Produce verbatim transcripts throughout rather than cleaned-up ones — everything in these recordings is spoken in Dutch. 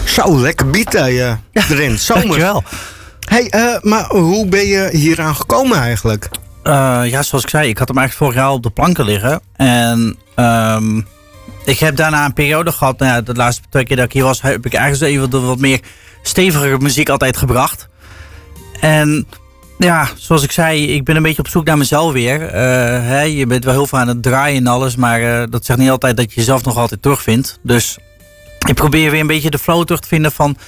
Zo, lekker beat uh, ja, erin. Zomer. Dankjewel. Hey, uh, maar hoe ben je hieraan gekomen eigenlijk? Uh, ja, zoals ik zei, ik had hem eigenlijk vorig jaar op de planken liggen. En um, ik heb daarna een periode gehad. Nou ja, de laatste twee keer dat ik hier was, heb ik eigenlijk even wat, wat meer stevige muziek altijd gebracht. En ja, zoals ik zei, ik ben een beetje op zoek naar mezelf weer. Uh, hè, je bent wel heel veel aan het draaien en alles, maar uh, dat zegt niet altijd dat je jezelf nog altijd terugvindt. Dus ik probeer weer een beetje de flow terug te vinden van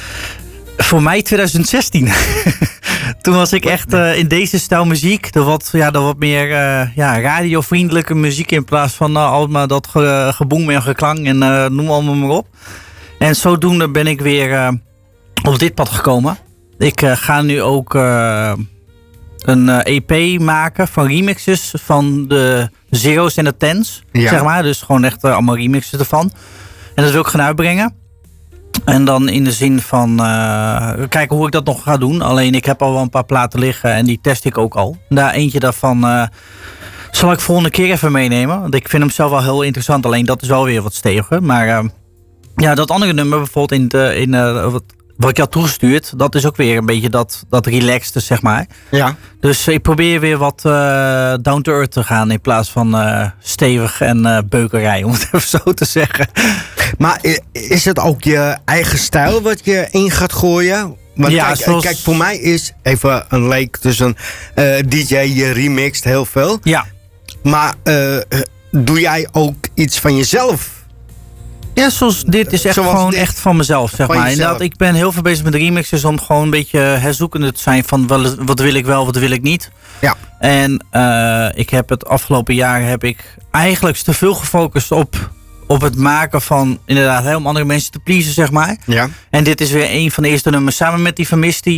voor mij twintig zestien. Toen was ik echt uh, in deze stijl muziek. De wat, ja, de wat meer uh, ja, radiovriendelijke muziek in plaats van uh, allemaal dat ge, geboem en geklang en uh, noem allemaal maar op. En zodoende ben ik weer uh, op dit pad gekomen. Ik uh, ga nu ook uh, een uh, E P maken van remixes van de zero's en de tens. Ja. Zeg maar. Dus gewoon echt uh, allemaal remixes ervan. En dat wil ik gaan uitbrengen. En dan in de zin van uh, kijken hoe ik dat nog ga doen. Alleen ik heb al wel een paar platen liggen en die test ik ook al. Daar eentje daarvan uh, zal ik volgende keer even meenemen. Want ik vind hem zelf wel heel interessant. Alleen dat is wel weer wat steviger. Maar uh, ja, dat andere nummer bijvoorbeeld in, de, in uh, wat, wat ik had toegestuurd. Dat is ook weer een beetje dat, dat relaxed, zeg maar. Ja. Dus ik probeer weer wat uh, down to earth te gaan. In plaats van uh, stevig en uh, beukerij, om het even zo te zeggen. Maar is het ook je eigen stijl wat je in gaat gooien? Want ja, kijk, zoals... kijk, voor mij is even een leek tussen uh, D J, je remixt heel veel. Ja. Maar uh, doe jij ook iets van jezelf? Ja, zoals dit is echt zoals gewoon dit, echt van mezelf, zeg maar. Inderdaad, ik ben heel veel bezig met remixes om gewoon een beetje herzoekende te zijn van wat wil ik wel, wat wil ik niet. Ja. En uh, ik heb het afgelopen jaar heb ik eigenlijk te veel gefocust op, op het maken van inderdaad heel om andere mensen te pleasen, zeg maar. Ja. En dit is weer een van de eerste nummers samen met die van Misty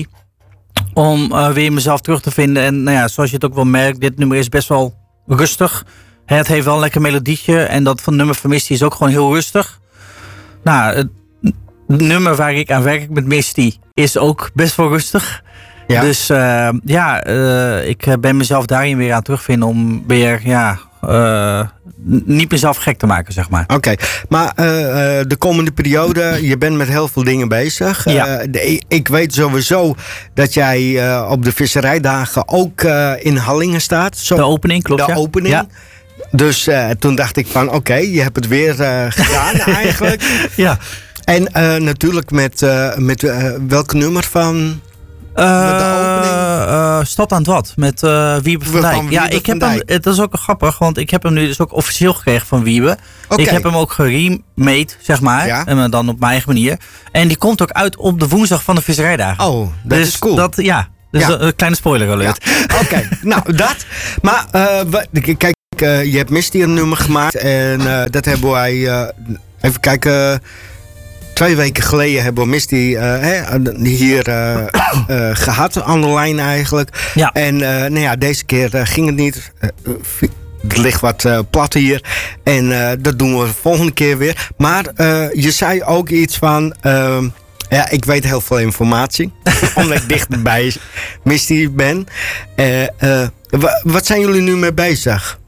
om uh, weer mezelf terug te vinden. En nou ja, zoals je het ook wel merkt, dit nummer is best wel rustig. Het heeft wel een lekker melodietje en dat van nummer van Misty is ook gewoon heel rustig. Nou, het nummer waar ik aan werk met Misty is ook best wel rustig. Ja. Dus uh, ja, uh, ik ben mezelf daarin weer aan terugvinden om weer ja, uh, niet mezelf gek te maken, zeg maar. Oké, okay. maar uh, de komende periode, je bent met heel veel dingen bezig. Ja. Uh, de, ik weet sowieso dat jij uh, op de visserijdagen ook uh, in Hallingen staat. Zo, de opening, klopt. De ja. opening. Ja. Dus uh, toen dacht ik van oké, okay, je hebt het weer uh, gedaan eigenlijk. Ja. En uh, natuurlijk met, uh, met uh, welk nummer van uh, de opening? Uh, Stad aan het Wat, met uh, Wiebe van Dijk. Van ja, ik heb hem, het is ook grappig, want ik heb hem nu dus ook officieel gekregen van Wiebe. Okay. Ik heb hem ook geremade, zeg maar. Ja. En dan op mijn eigen manier. En die komt ook uit op de woensdag van de visserijdagen. Oh, dat dus is cool. Dat, ja, dus ja. een kleine spoiler alert. Ja. Oké, okay. Nou dat. Maar uh, kijk. Uh, je hebt Misty een nummer gemaakt en uh, dat hebben wij, uh, even kijken, twee weken geleden hebben we Misty uh, hè, hier uh, uh, gehad aan de lijn eigenlijk. Ja. En uh, nou ja, deze keer uh, ging het niet. Uh, het ligt wat uh, plat hier en uh, dat doen we de volgende keer weer. Maar uh, je zei ook iets van... Uh, Ja, ik weet heel veel informatie, omdat ik dicht bij Misty ben. Uh, uh, w- wat zijn jullie nu mee bezig?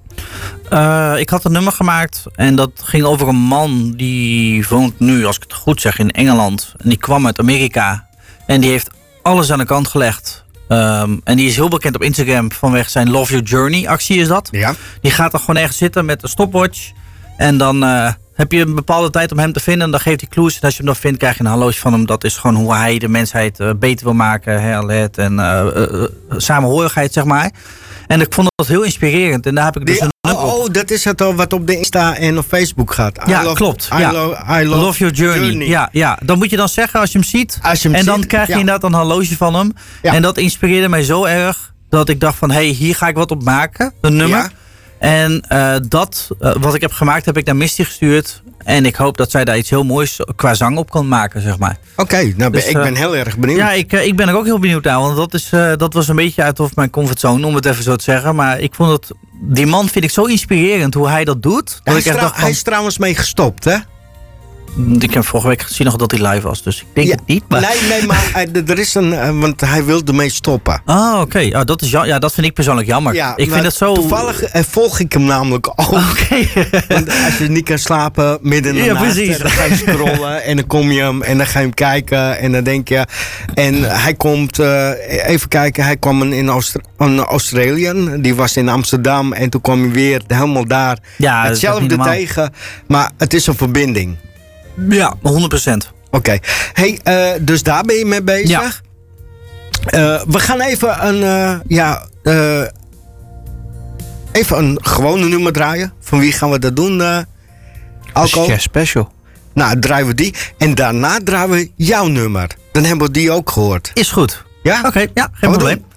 Uh, ik had een nummer gemaakt en dat ging over een man die woont nu, als ik het goed zeg, in Engeland. En die kwam uit Amerika en die heeft alles aan de kant gelegd. Um, en die is heel bekend op Instagram vanwege zijn Love Your Journey actie is dat. Ja. Die gaat er gewoon ergens zitten met een stopwatch en dan... Uh, heb je een bepaalde tijd om hem te vinden, dan geeft hij clues. En als je hem dan vindt, krijg je een horloge van hem. Dat is gewoon hoe hij de mensheid uh, beter wil maken. Herlet en uh, uh, samenhorigheid, zeg maar. En ik vond dat heel inspirerend. En daar heb ik dus Die, een oh, oh, dat is het al wat op de Insta en op Facebook gaat. I ja, love, klopt. I, ja. lo, I love, love Your Journey. journey. Ja, ja, dan moet je dan zeggen als je hem ziet. Als je hem en dan ziet, krijg je ja. inderdaad een horloge van hem. Ja. En dat inspireerde mij zo erg dat ik dacht van, hé, hey, hier ga ik wat op maken. Een nummer. Ja. En uh, dat, uh, wat ik heb gemaakt, heb ik naar Misty gestuurd. En ik hoop dat zij daar iets heel moois qua zang op kan maken, zeg maar. Oké, okay, nou dus, ik ben heel erg benieuwd. Ja, ik, uh, ik ben er ook heel benieuwd naar. Want dat, is, uh, dat was een beetje uit of mijn comfortzone, om het even zo te zeggen. Maar ik vond het, die man vind ik zo inspirerend hoe hij dat doet. Hij, dat is, ik echt trouw, dacht van, hij is trouwens mee gestopt, hè? Ik heb vorige week gezien nog dat hij live was, dus ik denk Ja, het niet. Maar... Nee, nee, maar uh, er is een... Uh, want hij wil ermee stoppen. Oh, oké. Okay. Oh, dat is ja, ja, dat vind ik persoonlijk jammer. Ja, ik vind het zo... Toevallig uh, volg ik hem namelijk ook. Oké. Okay. Want als je niet kan slapen midden in de ja, nacht... precies. Dan ga je scrollen en dan kom je hem en dan ga je hem kijken. En dan denk je... En hij komt... Uh, even kijken, hij kwam in Austra- een Australian. Die was in Amsterdam. En toen kwam hij weer helemaal daar. Ja, hetzelfde tegen. Maar het is een verbinding. Ja, honderd procent. Oké. Okay. Hey, uh, dus daar ben je mee bezig? Ja. Uh, we gaan even een... Uh, ja... Uh, even een gewone nummer draaien. Van wie gaan we dat doen? Uh, Alco? Ja, special. Nou, draaien we die. En daarna draaien we jouw nummer. Dan hebben we die ook gehoord. Is goed. Ja? Oké, okay, ja, geen probleem.